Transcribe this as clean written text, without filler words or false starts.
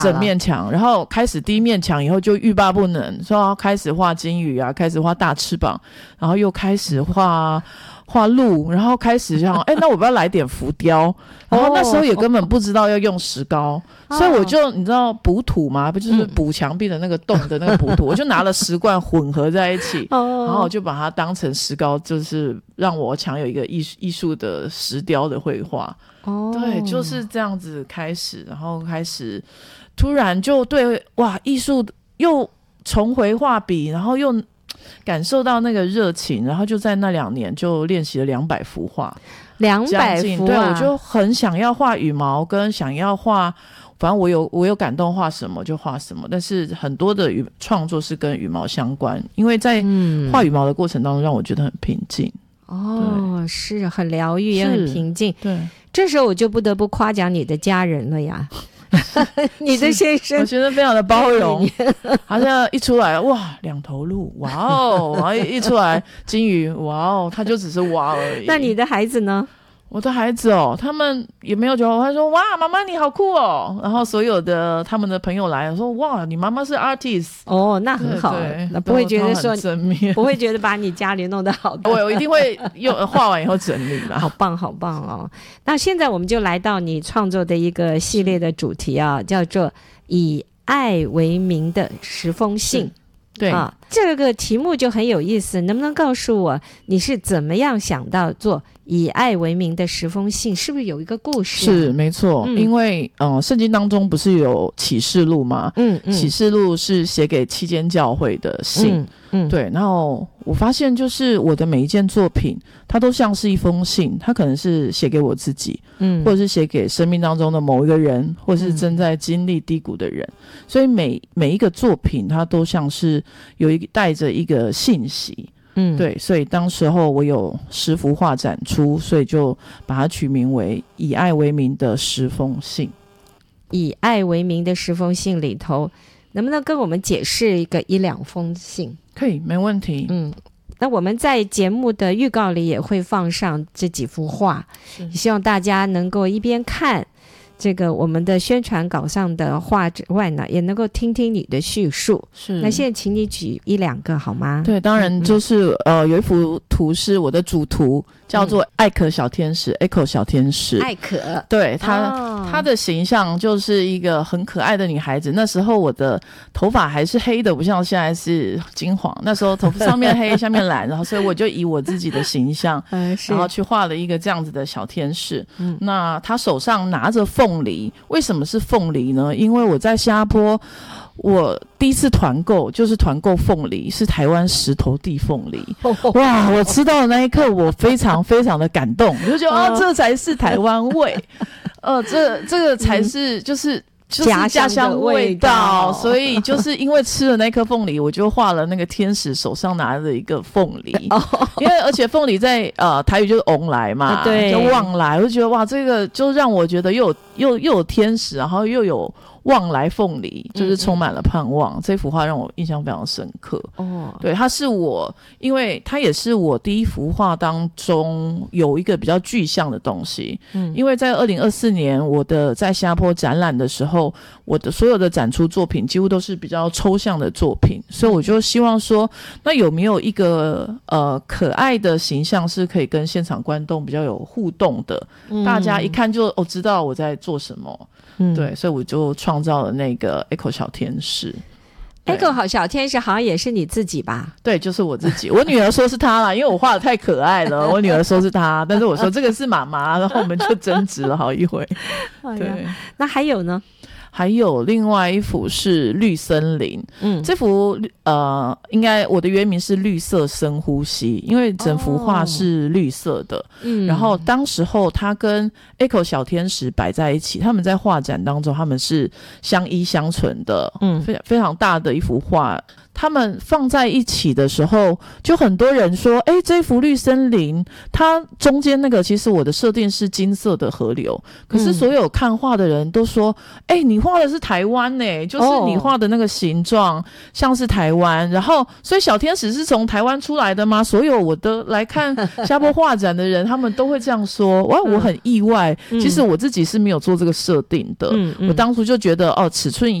整面墙，然后开始第一面墙以后就欲罢不能，说要开始画金鱼啊，开始画大翅膀，然后又开始画鹿，然后开始想那我不要来点浮雕，然后那时候也根本不知道要用石膏，所以我就你知道补土嘛，不就是补墙壁的那个洞的那个补土，我就拿了10罐混合在一起，然后我就把它当成石膏，就是让我墙有一个艺术的石雕的绘画。对，就是这样子开始，然后开始突然就对艺术又重回画笔，然后又感受到那个热情，然后就在那2年就练习了200幅画 ，200幅对，我就很想要画羽毛，跟想要画，反正我有感动画什么就画什么，但是很多的创作是跟羽毛相关，因为在画羽毛的过程当中让我觉得很平静。 是很疗愈也很平静。 对， 这时候我就不得不夸奖你的家人了呀。你的先生， 我觉得非常的包容，好像一出来2头鹿，哇哦，然后一出来金鱼，哇哦，他就只是蛙而已。 那你的孩子呢？ 我的孩子他们也没有觉得，他说哇，妈妈你好酷哦。然后所有的他们的朋友来说，哇，你妈妈是 artist 那很好，那不会觉得说不会觉得把你家里弄得好的。 我一定会画完以后整理啦。 好棒好棒哦。那现在我们就来到你创作的一个系列的主题啊，叫做以爱为名的10封信。 对这个题目就很有意思，能不能告诉我你是怎么样想到做以爱为名的10封信，是不是有一个故事是没错，因为圣经当中不是有启示录吗？启示录是写给7间教会的信，对，然后我发现就是我的每一件作品它都像是一封信，它可能是写给我自己，或者是写给生命当中的某一个人，或是正在经历低谷的人，所以每一个作品它都像是带着一个信息。对，所以当时候我有10幅画展出，所以就把它取名为以爱为名的10封信。 以爱为名的10封信里头，能不能跟我们解释一个1-2封信？ 可以，没问题。 那我们在节目的预告里也会放上这几幅画，希望大家能够一边看这个我们的宣传稿上的画之外呢，也能够听听你的叙述。 是， 那现在请你举1-2个好吗？ 对，当然就是有一幅图是我的主图，叫做艾可小天使 Echo 小天使。 艾可， 对，她的形象就是一个很可爱的女孩子。那时候我的头发还是黑的，不像现在是金黄，那时候头发上面黑下面蓝，然后所以我就以我自己的形象然后去画了一个这样子的小天使。那她手上拿着凤梨，为什么是凤梨呢？因为我在新加坡我第一次团购就是团购凤梨，是台湾石头地凤梨。哇，我吃到的那一刻我非常非常的感动，我就觉得这才是台湾味，这个才是就是家乡味道。所以就是因为吃了那颗凤梨，我就画了那个天使手上拿着一个凤梨。因为而且凤梨在台语就是翁来嘛， 对， 就旺来，我就觉得哇，这个就让我觉得又有天使，然后又有旺来凤梨，就是充满了盼望。这幅画让我印象非常深刻。对，它是因为它也是我第一幅画当中有一个比较具象的东西。因为在2024年我的在新加坡展览的时候，我的所有的展出作品几乎都是比较抽象的作品，所以我就希望说，那有没有一个可爱的形象是可以跟现场观众比较有互动的，大家一看就知道我在做什么。对，所以我就创造了那个 Echo 小天使。 Echo 好小天使好像也是你自己吧？ 对，就是我自己。我女儿说是她啦，因为我画的太可爱了，我女儿说是她，但是我说这个是妈妈，然后我们就争执了好一回。对， 那还有呢？ 还有另外一幅是绿森林。这幅应该我的原名是绿色深呼吸，因为整幅画是绿色的。然后当时候他跟 Echo 小天使摆在一起，他们在画展当中他们是相依相存的。非常大的一幅画， 他们放在一起的时候，就很多人说，这幅绿森林它中间那个其实我的设定是金色的河流，可是所有看画的人都说，你画的是台湾欸，就是你画的那个形状像是台湾，然后所以小天使是从台湾出来的吗？所有我的来看虾坡画展的人他们都会这样说。我很意外，其实我自己是没有做这个设定的，我当初就觉得尺寸